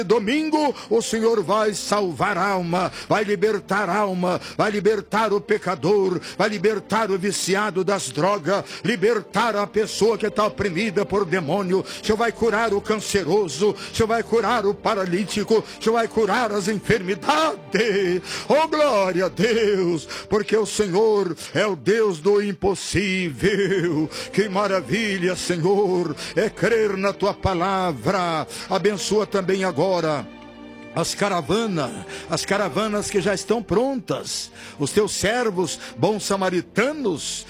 Domingo o Senhor vai salvar alma, vai libertar o pecador, vai libertar o viciado das drogas, libertar a pessoa que está oprimida por demônio. O Senhor vai curar o canceroso, o Senhor vai curar o paralítico, o Senhor vai curar as enfermidades. Oh, glória a Deus, porque o Senhor é o Deus do impossível. Que maravilha, Senhor, é crer na tua palavra. Abençoa também agora as caravanas que já estão prontas. Os teus servos, bons samaritanos,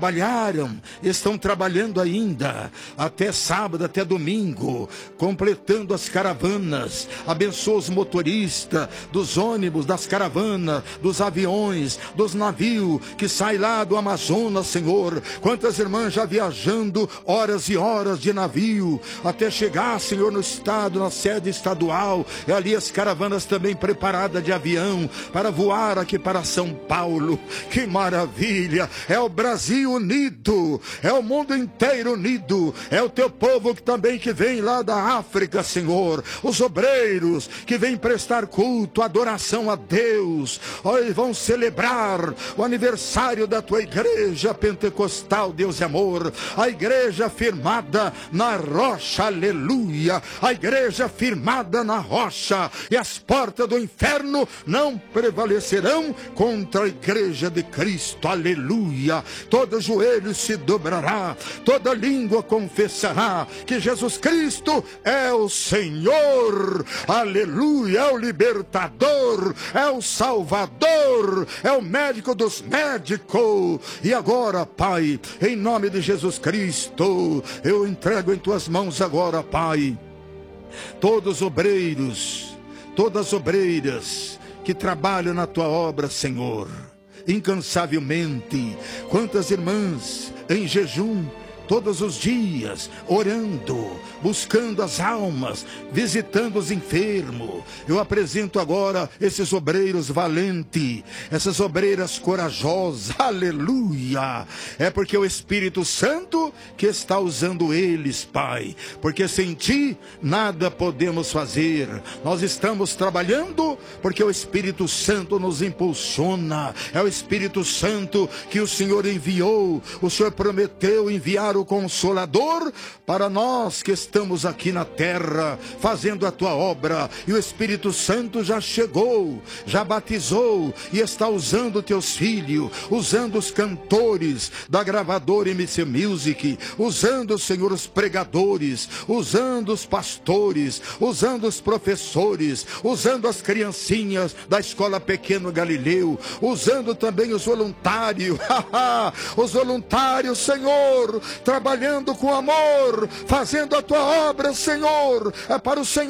estão trabalhando ainda, até sábado, até domingo, completando as caravanas. Abençoa os motoristas dos ônibus, das caravanas, dos aviões, dos navios, que saem lá do Amazonas, Senhor. Quantas irmãs já viajando, horas e horas de navio, até chegar, Senhor, no estado, na sede estadual, e ali as caravanas também preparadas de avião para voar aqui para São Paulo. Que maravilha! É o Brasil unido, é o mundo inteiro unido, é o teu povo que também que vem lá da África, Senhor, os obreiros que vêm prestar culto, adoração a Deus. Hoje vão celebrar o aniversário da tua igreja pentecostal, Deus e amor, a igreja firmada na rocha, aleluia, a igreja firmada na rocha, e as portas do inferno não prevalecerão contra a igreja de Cristo, aleluia. Todo joelho se dobrará, toda língua confessará que Jesus Cristo é o Senhor, aleluia, é o libertador, é o salvador, é o médico dos médicos. E agora, Pai, em nome de Jesus Cristo, eu entrego em tuas mãos agora, Pai, todos os obreiros, todas as obreiras que trabalham na tua obra, Senhor, incansavelmente. Quantas irmãs em jejum, todos os dias, orando, buscando as almas, visitando os enfermos. Eu apresento agora esses obreiros valentes, essas obreiras corajosas, aleluia. É porque o Espírito Santo que está usando eles, Pai, porque sem ti nada podemos fazer. Nós estamos trabalhando porque o Espírito Santo nos impulsiona. É o Espírito Santo que o Senhor enviou. O Senhor prometeu enviar o Consolador para nós que estamos aqui na terra fazendo a tua obra, e o Espírito Santo já chegou, já batizou e está usando teus filhos, usando os cantores da gravadora MC Music, usando, Senhor, os pregadores, usando os pastores, usando os professores, usando as criancinhas da escola Pequeno Galileu, usando também os voluntários, os voluntários, Senhor, trabalhando com amor, fazendo a tua obra, Senhor, é para o Senhor